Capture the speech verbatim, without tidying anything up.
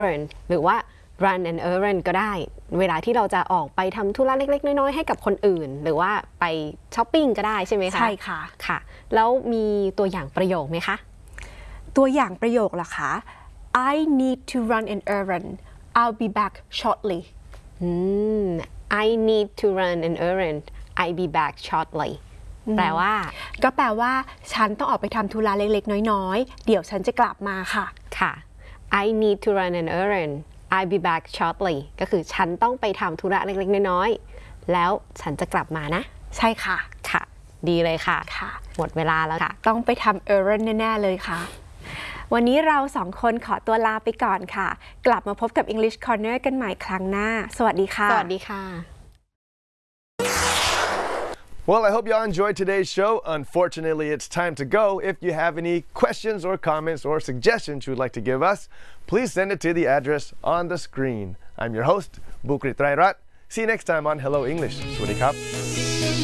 errand หรือว่า run an errand ก็ได้เวลาที่เราจะออกไปทำธุระเล็กๆน้อยๆให้กับคนอื่นหรือว่าไปช้อปปิ้งก็ได้ใช่ไหมคะใช่ค่ะค่ะแล้วมีตัวอย่างประโยคไหมคะตัวอย่างประโยคล่ะคะ I need to run an errand I'll be back shortly อืม I need to run an errand I'll be back shortly แปลว่าก็แปลว่าฉันต้องออกไปทำธุระเล็กๆน้อยๆเดี๋ยวฉันจะกลับมาค่ะค่ะ I need to run an errand I'll be back shortly ก็คือฉันต้องไปทำธุระเล็กๆน้อยๆแล้วฉันจะกลับมานะใช่ค่ะค่ะดีเลยค่ะค่ะหมดเวลาแล้วค่ะต้องไปทำ errand แน่ๆเลยค่ะวันนี้เราสองคนขอตัวลาไปก่อนค่ะกลับมาพบกับ English Corner กันใหม่ครั้งหน้าสวัสดีค่ะสวัสดีค่ะ Well, I hope y'all enjoyed today's show. Unfortunately, it's time to go. If you have any questions or comments or suggestions you would like to give us, please send it to the address on the screen. I'm your host, Bukrit Rairat. See you next time on Hello English. Swadee Kap.